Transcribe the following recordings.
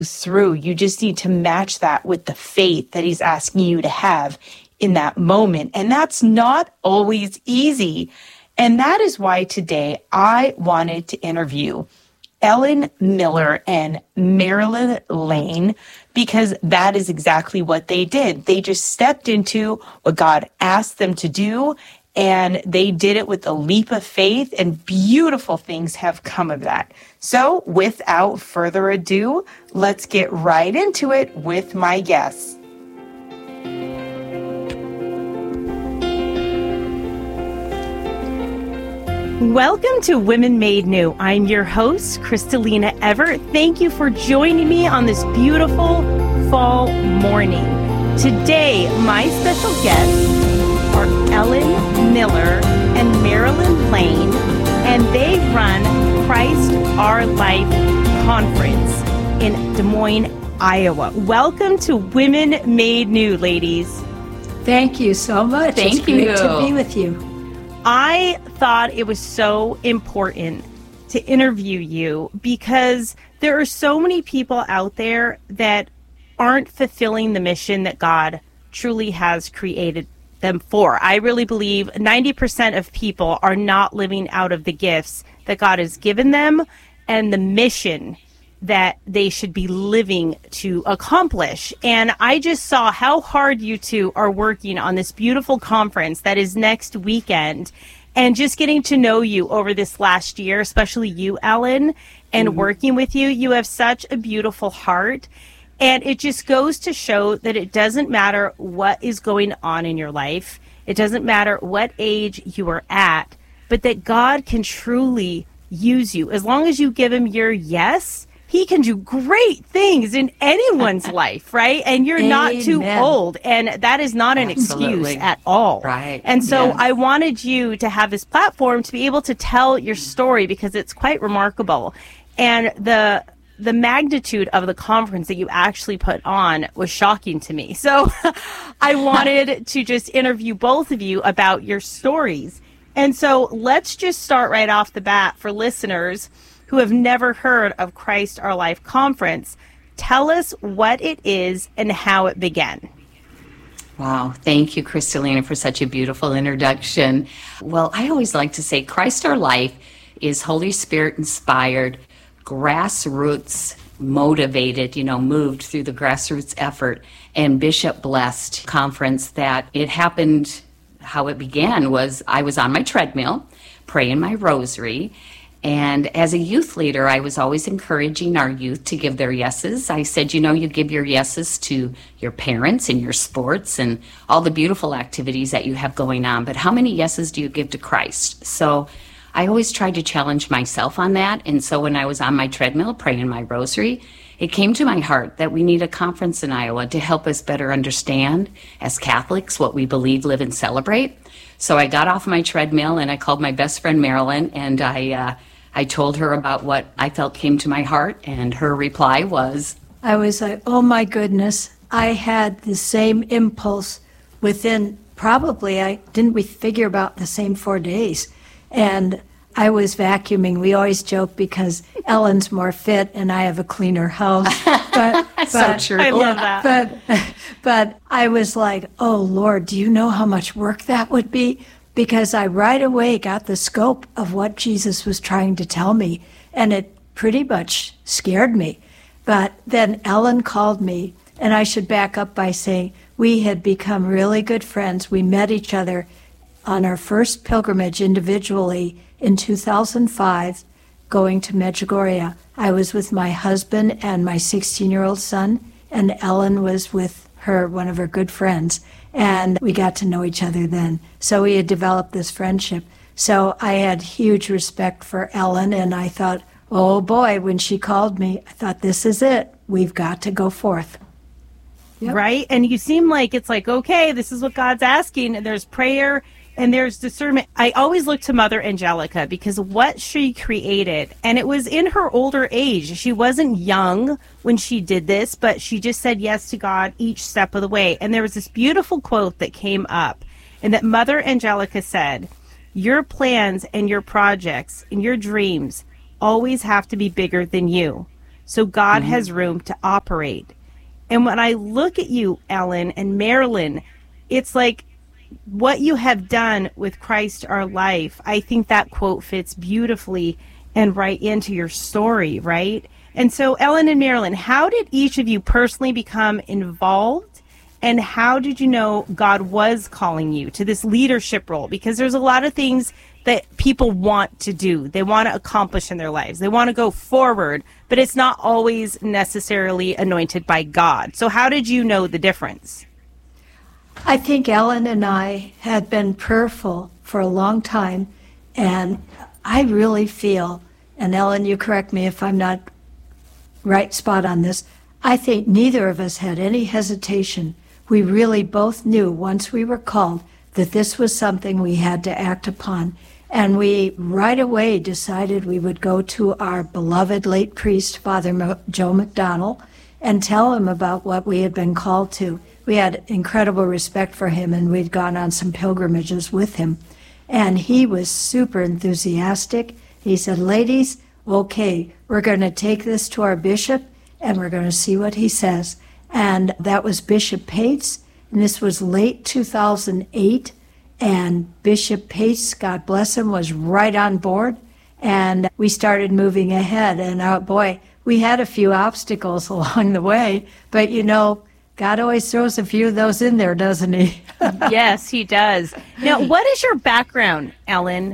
through. You just need to match that with the faith that he's asking you to have in that moment. And that's not always easy. And that is why today I wanted to interview Ellen Miller and Marilyn Lane, because that is exactly what they did. They just stepped into what God asked them to do, and they did it with a leap of faith, and beautiful things have come of that. So without further ado, let's get right into it with my guests. Welcome to Women Made New. I'm your host, Kristalina Everett. Thank you for joining me on this beautiful fall morning. Today, my special guests are Ellen Miller and Marilyn Lane, and they run Christ Our Life Conference in Des Moines, Iowa. Welcome to Women Made New, ladies. Thank you so much. Thank you. Great to be with you. I thought it was so important to interview you because there are so many people out there that aren't fulfilling the mission that God truly has created them for. I really believe 90% of people are not living out of the gifts that God has given them and the mission that they should be living to accomplish. And I just saw how hard you two are working on this beautiful conference that is next weekend, and just getting to know you over this last year, especially you, Ellen, and working with you. You have such a beautiful heart. And it just goes to show that it doesn't matter what is going on in your life. It doesn't matter what age you are at, but that God can truly use you. As long as you give him your yes, he can do great things in anyone's life, right? And you're not too old. And that is not an excuse at all. Right. And so I wanted you to have this platform to be able to tell your story because it's quite remarkable. And the magnitude of the conference that you actually put on was shocking to me. So I wanted to just interview both of you about your stories. And so let's just start right off the bat for listeners who have never heard of Christ Our Life Conference. Tell us what it is and how it began. Wow. Thank you, Kristalina, for such a beautiful introduction. Well, I always like to say Christ Our Life is Holy Spirit inspired, grassroots motivated, moved through the grassroots effort and Bishop blessed conference. That it happened, how it began was I was on my treadmill praying my rosary. And as a youth leader, I was always encouraging our youth to give their yeses. I said, you give your yeses to your parents and your sports and all the beautiful activities that you have going on, but how many yeses do you give to Christ? So I always tried to challenge myself on that. And so when I was on my treadmill praying my rosary, it came to my heart that we need a conference in Iowa to help us better understand as Catholics what we believe, live, and celebrate. So I got off my treadmill and I called my best friend Marilyn, and I told her about what I felt came to my heart, and her reply was, I was like, oh my goodness, I had the same impulse within didn't we figure about the same 4 days? And I was vacuuming. We always joke because Ellen's more fit and I have a cleaner house. But so true. I love that. But I was like, oh Lord, do you know how much work that would be? Because I right away got the scope of what Jesus was trying to tell me, and it pretty much scared me. But then Ellen called me, and I should back up by saying we had become really good friends. We met each other on our first pilgrimage individually in 2005, going to Medjugorje. I was with my husband and my 16-year-old son, and Ellen was with one of her good friends. And we got to know each other then. So we had developed this friendship. So I had huge respect for Ellen, and I thought, oh boy, when she called me, I thought, this is it. We've got to go forth. Yep. Right? And you seem like it's like, okay, this is what God's asking, and there's prayer and there's discernment. I always look to Mother Angelica because what she created, and it was in her older age. She wasn't young when she did this, but she just said yes to God each step of the way. And there was this beautiful quote that came up, and that Mother Angelica said, your plans and your projects and your dreams always have to be bigger than you. So God has room to operate. And when I look at you, Ellen and Marilyn, it's like what you have done with Christ our life. I think that quote fits beautifully and right into your story, right? And so, Ellen and Marilyn, how did each of you personally become involved? And how did you know God was calling you to this leadership role? Because there's a lot of things that people want to do. They want to accomplish in their lives. They want to go forward, but it's not always necessarily anointed by God. So how did you know the difference? I think Ellen and I had been prayerful for a long time, and I really feel, and Ellen, you correct me if I'm not right spot on this, I think neither of us had any hesitation. We really both knew once we were called that this was something we had to act upon. And we right away decided we would go to our beloved late priest, Father Joe McDonnell, and tell him about what we had been called to. We had incredible respect for him, and we'd gone on some pilgrimages with him. And he was super enthusiastic. He said, ladies, okay, we're going to take this to our bishop, and we're going to see what he says. And that was Bishop Pates, and this was late 2008. And Bishop Pates, God bless him, was right on board. And we started moving ahead. And oh boy, we had a few obstacles along the way. But you know, God always throws a few of those in there, doesn't he? Yes, he does. Now, what is your background, Ellen?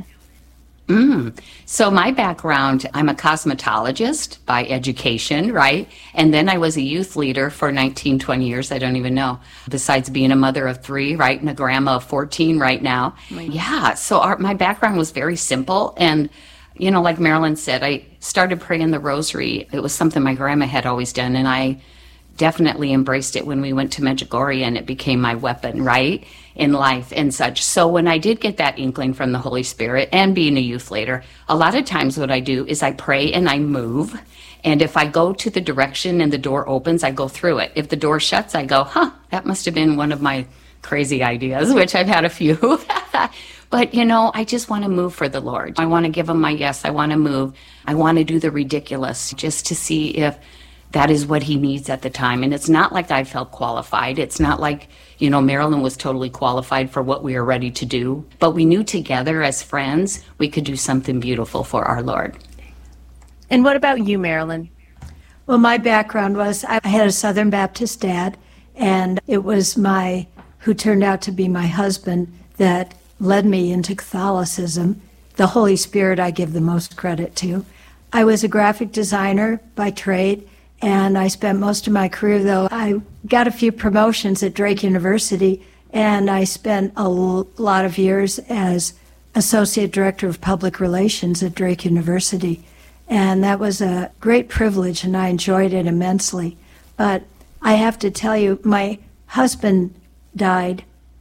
So my background, I'm a cosmetologist by education, right? And then I was a youth leader for 19, 20 years. I don't even know. Besides being a mother of 3, right? And a grandma of 14 right now. Yeah. So my background was very simple. And, you know, like Marilyn said, I started praying the rosary. It was something my grandma had always done. And I definitely embraced it when we went to Medjugorje, and it became my weapon, right, in life and such. So when I did get that inkling from the Holy Spirit and being a youth leader, a lot of times what I do is I pray and I move. And if I go to the direction and the door opens, I go through it. If the door shuts, I go, that must have been one of my crazy ideas, which I've had a few. But, you know, I just want to move for the Lord. I want to give him my yes. I want to move. I want to do the ridiculous just to see if that is what he needs at the time. And it's not like I felt qualified. It's not like, you know, Marilyn was totally qualified for what we were ready to do. But we knew together as friends, we could do something beautiful for our Lord. And what about you, Marilyn? Well, my background was I had a Southern Baptist dad, and it was who turned out to be my husband that led me into Catholicism. The Holy Spirit I give the most credit to. I was a graphic designer by trade, and I spent most of my career, though, I got a few promotions at Drake University, and I spent a lot of years as Associate Director of Public Relations at Drake University. And that was a great privilege, and I enjoyed it immensely. But I have to tell you, my husband died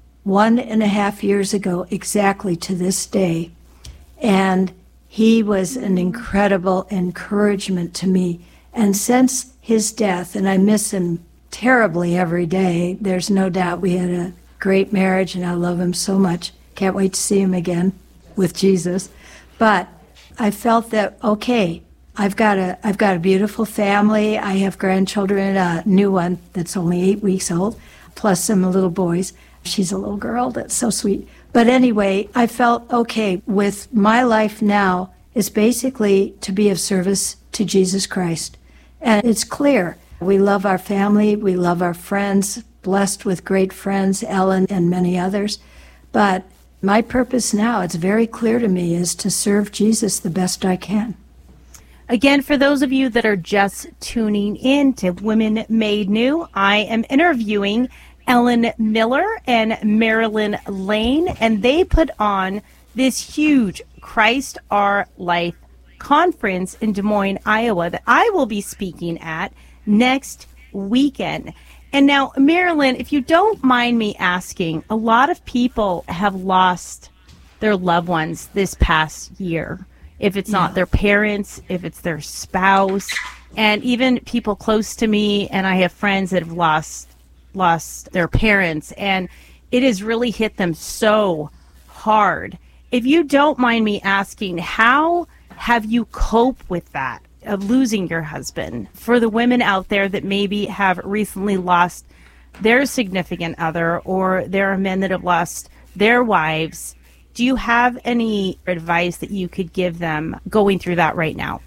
1.5 years ago, exactly to this day. And he was an incredible encouragement to me. And since his death, and I miss him terribly every day, there's no doubt we had a great marriage, and I love him so much. Can't wait to see him again with Jesus. But I felt that, okay, I've got a beautiful family. I have grandchildren, a new one that's only 8 weeks old, plus some little boys. She's a little girl. That's so sweet. But anyway, I felt, okay, with my life now is basically to be of service to Jesus Christ. And it's clear. We love our family. We love our friends, blessed with great friends, Ellen and many others. But my purpose now, it's very clear to me, is to serve Jesus the best I can. Again, for those of you that are just tuning in to Women Made New, I am interviewing Ellen Miller and Marilyn Lane, and they put on this huge Christ Our Life conference in Des Moines, Iowa, that I will be speaking at next weekend. And now, Marilyn, if you don't mind me asking, a lot of people have lost their loved ones this past year. If it's not their parents, if it's their spouse, and even people close to me, and I have friends that have lost their parents, and it has really hit them so hard. If you don't mind me asking, how have you coped with that? of losing your husband, for the women out there that maybe have recently lost their significant other, or there are men that have lost their wives, do you have any advice that you could give them going through that right now?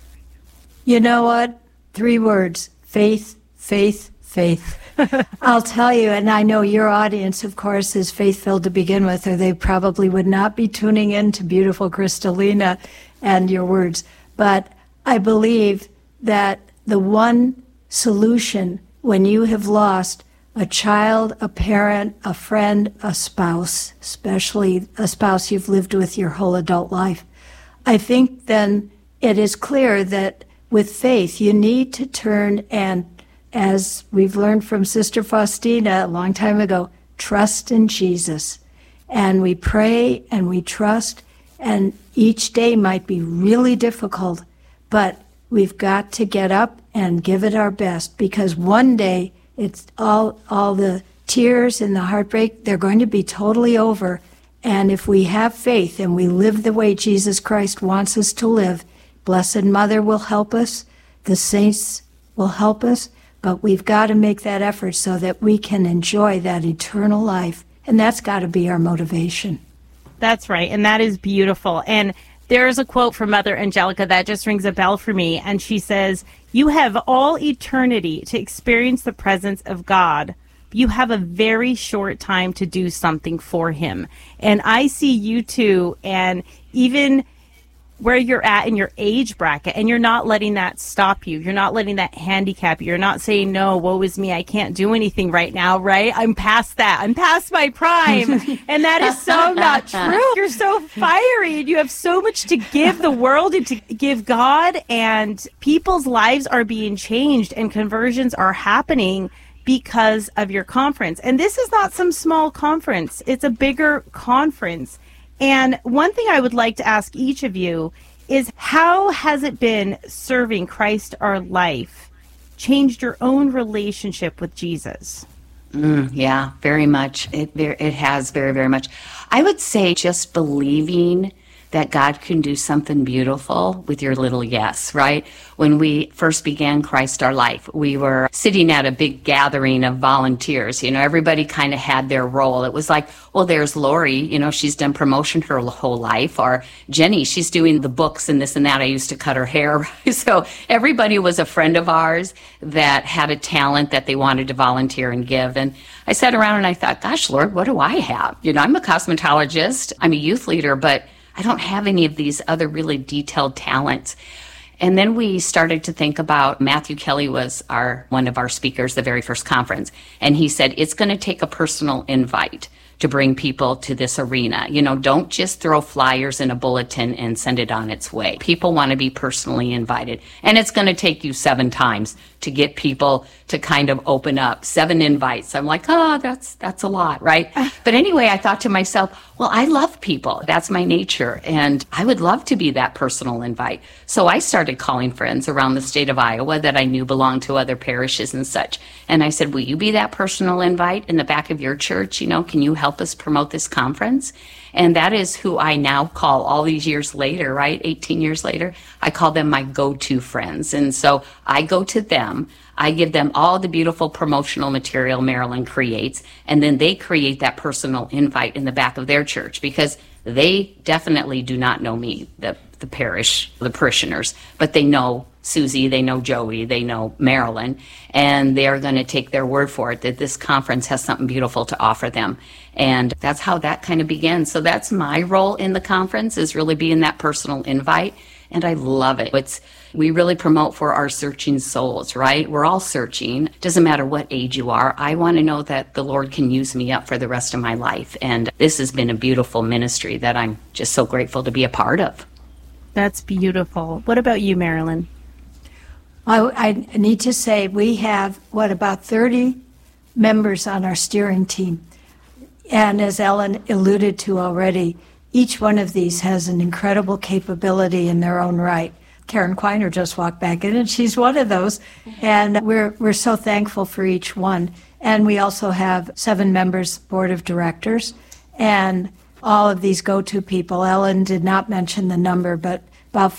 You know what? 3 words: faith, faith, faith. I'll tell you, and I know your audience, of course, is faith-filled to begin with, or they probably would not be tuning in to beautiful Kristalina and your words. But I believe that the one solution when you have lost a child, a parent, a friend, a spouse, especially a spouse you've lived with your whole adult life, I think then it is clear that with faith, you need to turn and, as we've learned from Sister Faustina a long time ago, trust in Jesus. And we pray and we trust, and each day might be really difficult, but we've got to get up and give it our best, because one day it's all the tears and the heartbreak, they're going to be totally over. And if we have faith and we live the way Jesus Christ wants us to live, Blessed Mother will help us, the saints will help us, but we've got to make that effort so that we can enjoy that eternal life. And that's got to be our motivation. That's right. And that is beautiful. And there's a quote from Mother Angelica that just rings a bell for me. And she says, "You have all eternity to experience the presence of God. You have a very short time to do something for him." And I see you two, and even where you're at in your age bracket, and you're not letting that stop you. You're not letting that handicap you. You're not saying, no, woe is me, I can't do anything right now, right? I'm past that. I'm past my prime. And that is so not true. You're so fiery, and you have so much to give the world and to give God, and people's lives are being changed and conversions are happening because of your conference. And this is not some small conference. It's a bigger conference. And one thing I would like to ask each of you is, how has it been serving Christ our life changed your own relationship with Jesus? Yeah, very much. It has very, very much. I would say just believing that God can do something beautiful with your little yes, right? When we first began Christ Our Life, we were sitting at a big gathering of volunteers. You know, everybody kind of had their role. It was like, well, there's Lori, you know, she's done promotion her whole life, or Jenny, she's doing the books and this and that. I used to cut her hair. So everybody was a friend of ours that had a talent that they wanted to volunteer and give. And I sat around and I thought, gosh, Lord, what do I have? You know, I'm a cosmetologist, I'm a youth leader, but I don't have any of these other really detailed talents. And then we started to think about, Matthew Kelly was one of our speakers, the very first conference, and he said, it's going to take a personal invite to bring people to this arena. You know, don't just throw flyers in a bulletin and send it on its way. People want to be personally invited. And it's going to take you 7 times to get people to kind of open up. 7 invites. I'm like, that's a lot, right? But anyway, I thought to myself, well, I love people. That's my nature. And I would love to be that personal invite. So I started calling friends around the state of Iowa that I knew belonged to other parishes and such. And I said, will you be that personal invite in the back of your church? You know, can you help us promote this conference? And that is who I now call, all these years later, right? 18 years later, I call them my go-to friends. And so I go to them. I give them all the beautiful promotional material Marilyn creates, and then they create that personal invite in the back of their church, because they definitely do not know me, the parish, the parishioners, but they know Susie, they know Joey, they know Marilyn, and they are going to take their word for it that this conference has something beautiful to offer them. And that's how that kind of began. So that's my role in the conference, is really being that personal invite. And I love it. We really promote for our searching souls, right? We're all searching. Doesn't matter what age you are. I want to know that the Lord can use me up for the rest of my life. And this has been a beautiful ministry that I'm just so grateful to be a part of. That's beautiful. What about you, Marilyn? I need to say we have, about 30 members on our steering team. And as Ellen alluded to already, each one of these has an incredible capability in their own right. Karen Quiner just walked back in, and she's one of those. And we're so thankful for each one. And we also have 7 members, board of directors, and all of these go-to people. Ellen did not mention the number, but about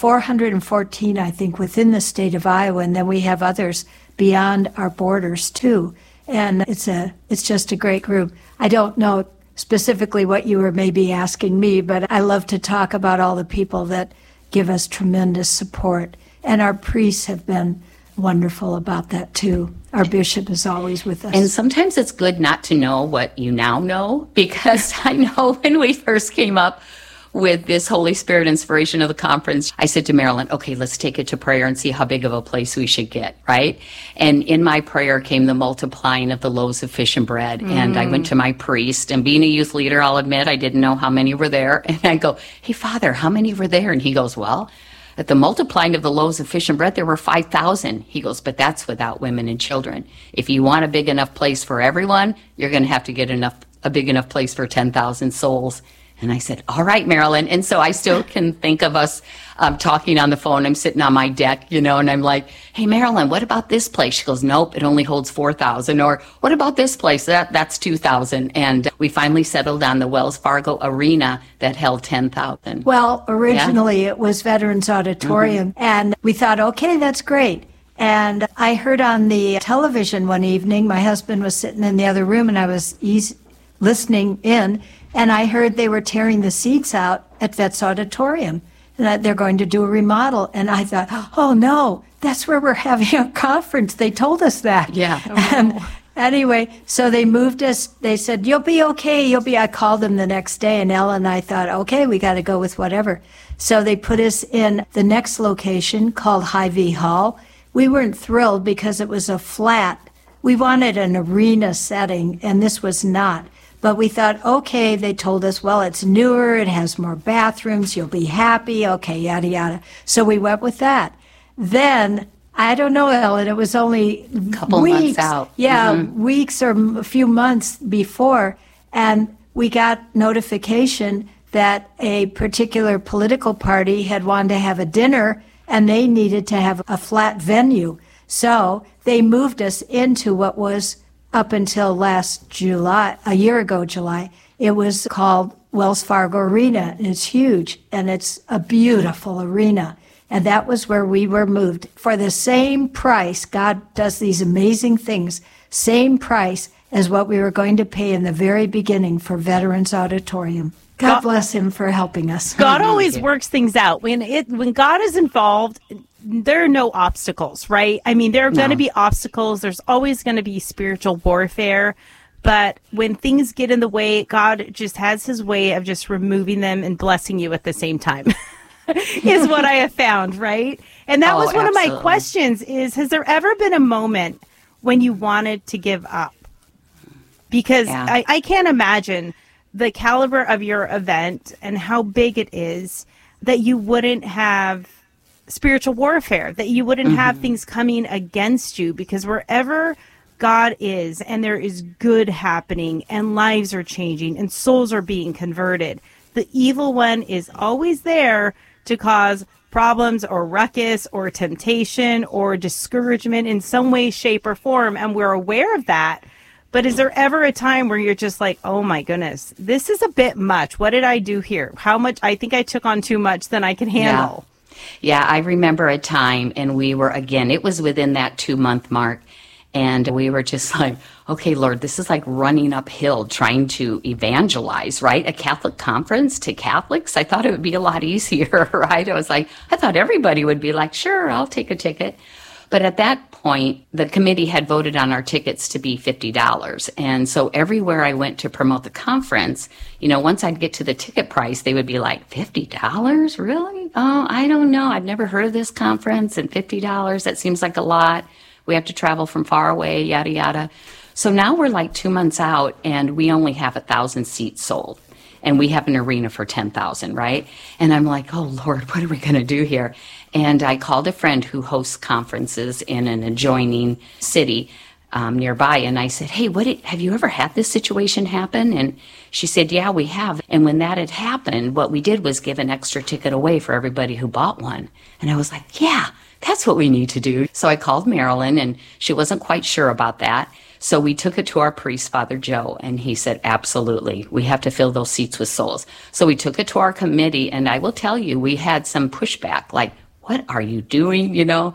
414, I think, within the state of Iowa, and then we have others beyond our borders too. And it's just a great group. I don't know specifically what you were maybe asking me, but I love to talk about all the people that give us tremendous support. And our priests have been wonderful about that too. Our bishop is always with us. And sometimes it's good not to know what you now know, because I know when we first came up with this Holy Spirit inspiration of the conference, I said to Marilyn, okay, let's take it to prayer and see how big of a place we should get, right? And in my prayer came the multiplying of the loaves of fish and bread. And I went to my priest, and being a youth leader, I'll admit I didn't know how many were there. And I go, hey, Father, how many were there? And he goes, well, at the multiplying of the loaves of fish and bread, there were 5,000. He goes, but that's without women and children. If you want a big enough place for everyone, you're going to have to get a big enough place for 10,000 souls. And I said, all right, Marilyn. And so I still can think of us talking on the phone. I'm sitting on my deck, and I'm like, hey, Marilyn, what about this place? She goes, nope, it only holds 4,000. Or what about this place? That's 2,000. And we finally settled on the Wells Fargo Arena that held 10,000. Well, originally it was Veterans Auditorium. And we thought, okay, that's great. And I heard on the television one evening, my husband was sitting in the other room and I was listening in. And I heard they were tearing the seats out at Vets Auditorium, and that they're going to do a remodel. And I thought, oh no, that's where we're having a conference. They told us that. Yeah. And anyway, so they moved us. They said, you'll be okay. I called them the next day, and Ella and I thought, okay, we got to go with whatever. So they put us in the next location called Hy-Vee Hall. We weren't thrilled because it was a flat. We wanted an arena setting, and this was not. But we thought, okay, they told us, well, it's newer, it has more bathrooms, you'll be happy, okay, yada, yada. So we went with that. Then, I don't know, Ellen, it was only a couple months out. Yeah, weeks or a few months before, and we got notification that a particular political party had wanted to have a dinner, and they needed to have a flat venue. So they moved us into what was up until last July, a year ago, July, it was called Wells Fargo Arena. And it's huge, and it's a beautiful arena. And that was where we were moved. For the same price, God does these amazing things, same price as what we were going to pay in the very beginning for Veterans Auditorium. God bless him for helping us. God always works things out. When God is involved, there are no obstacles, right? I mean, there are going to be obstacles. There's always going to be spiritual warfare. But when things get in the way, God just has his way of just removing them and blessing you at the same time, is what I have found, right? And that was one of my questions is, has there ever been a moment when you wanted to give up? Because I can't imagine the caliber of your event and how big it is that you wouldn't have spiritual warfare, that you wouldn't have things coming against you, because wherever God is and there is good happening and lives are changing and souls are being converted, the evil one is always there to cause problems or ruckus or temptation or discouragement in some way, shape, or form. And we're aware of that. But is there ever a time where you're just like, oh my goodness, this is a bit much. What did I do here? How much? I think I took on too much than I can handle. Yeah, I remember a time, and we were, again, it was within that 2-month mark. And we were just like, okay, Lord, this is like running uphill trying to evangelize, right? A Catholic conference to Catholics. I thought it would be a lot easier, right? I thought everybody would be like, sure, I'll take a ticket. But at that point, the committee had voted on our tickets to be $50. And so everywhere I went to promote the conference, once I'd get to the ticket price, they would be like, $50? Really? Oh, I don't know. I've never heard of this conference, and $50, that seems like a lot. We have to travel from far away, yada, yada. So now we're like 2 months out, and we only have 1,000 seats sold. And we have an arena for 10,000, right? And I'm like, oh, Lord, what are we going to do here? And I called a friend who hosts conferences in an adjoining city nearby. And I said, hey, have you ever had this situation happen? And she said, yeah, we have. And when that had happened, what we did was give an extra ticket away for everybody who bought one. And I was like, yeah, that's what we need to do. So I called Marilyn, and she wasn't quite sure about that. So we took it to our priest, Father Joe, and he said, absolutely, we have to fill those seats with souls. So we took it to our committee, and I will tell you, we had some pushback, like, what are you doing?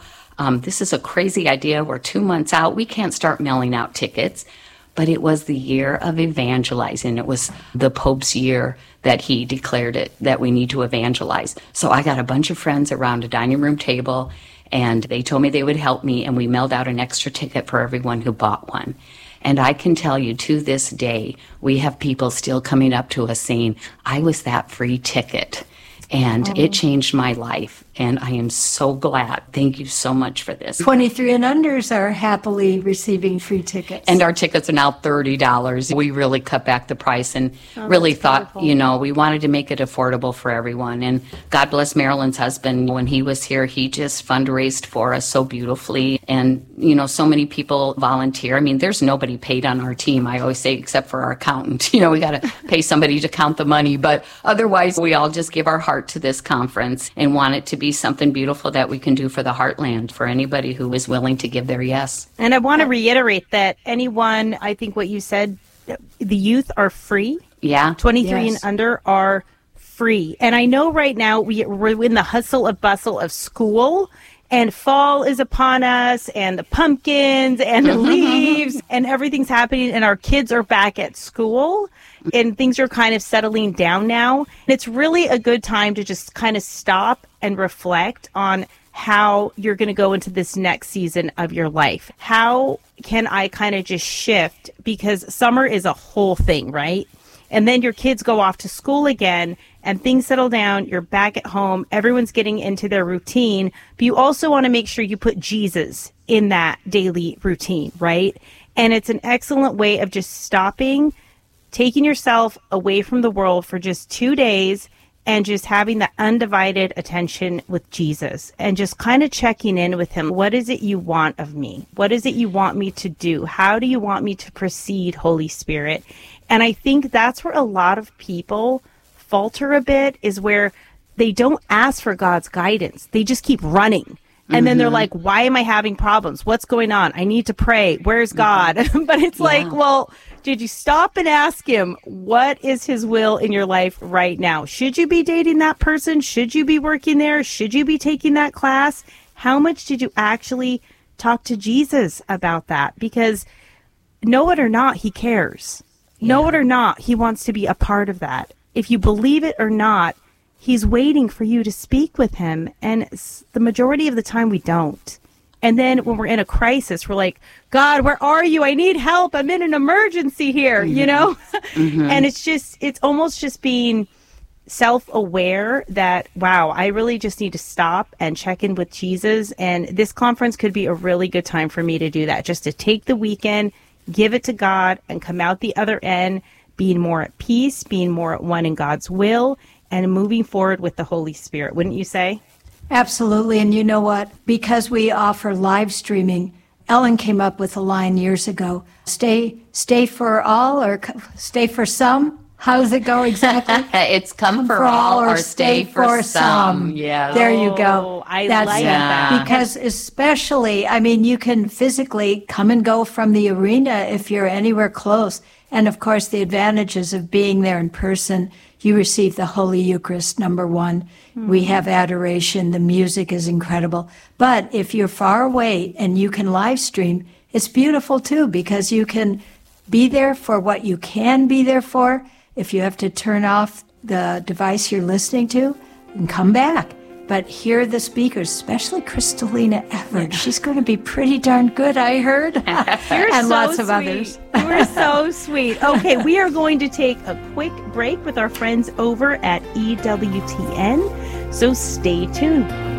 This is a crazy idea. We're 2 months out. We can't start mailing out tickets. But it was the year of evangelizing. It was the Pope's year that he declared it, that we need to evangelize. So I got a bunch of friends around a dining room table, and they told me they would help me, and we mailed out an extra ticket for everyone who bought one. And I can tell you, to this day, we have people still coming up to us saying, I was that free ticket. And it changed my life. And I am so glad. Thank you so much for this. 23 and unders are happily receiving free tickets. And our tickets are now $30. We really cut back the price and really thought, beautiful. We wanted to make it affordable for everyone. And God bless Marilyn's husband. When he was here, he just fundraised for us so beautifully. And, so many people volunteer. I mean, there's nobody paid on our team, I always say, except for our accountant. We got to pay somebody to count the money. But otherwise, we all just give our heart to this conference and want it to be something beautiful that we can do for the Heartland, for anybody who is willing to give their yes. And I want to reiterate that anyone, I think what you said, the youth are free. Yeah. 23 and under are free. And I know right now we're in the hustle and bustle of school, and fall is upon us, and the pumpkins and the leaves and everything's happening, and our kids are back at school. And things are kind of settling down now. And it's really a good time to just kind of stop and reflect on how you're going to go into this next season of your life. How can I kind of just shift? Because summer is a whole thing, right? And then your kids go off to school again and things settle down. You're back at home. Everyone's getting into their routine. But you also want to make sure you put Jesus in that daily routine, right? And it's an excellent way of just stopping, taking yourself away from the world for just 2 days and just having the undivided attention with Jesus and just kind of checking in with him. What is it you want of me? What is it you want me to do? How do you want me to proceed, Holy Spirit? And I think that's where a lot of people falter a bit, is where they don't ask for God's guidance. They just keep running. And then they're like, why am I having problems? What's going on? I need to pray. Where's God? But it's like, well, did you stop and ask him, what is his will in your life right now? Should you be dating that person? Should you be working there? Should you be taking that class? How much did you actually talk to Jesus about that? Because know it or not, he cares. Know it or not, he wants to be a part of that. If you believe it or not, he's waiting for you to speak with him. And the majority of the time we don't. And then when we're in a crisis, we're like, God, where are you? I need help. I'm in an emergency here, And it's almost just being self-aware that, wow, I really just need to stop and check in with Jesus. And this conference could be a really good time for me to do that, just to take the weekend, give it to God, and come out the other end being more at peace, being more at one in God's will, and moving forward with the Holy Spirit. Wouldn't you say? Absolutely. And you know what? Because we offer live streaming, Ellen came up with a line years ago, stay for all or stay for some. How does it go exactly? It's come for all or stay for some. Yes. There you go. I like that. Because especially, you can physically come and go from the arena if you're anywhere close. And of course, the advantages of being there in person, you receive the Holy Eucharist, number one. We have adoration. The music is incredible. But if you're far away and you can live stream, it's beautiful too, because you can be there for what you can be there for. If you have to turn off the device you're listening to, and come back. But hear the speakers, especially Kristalina Everett. She's going to be pretty darn good, I heard. And lots of others. You were so sweet. Okay, we are going to take a quick break with our friends over at EWTN. So stay tuned.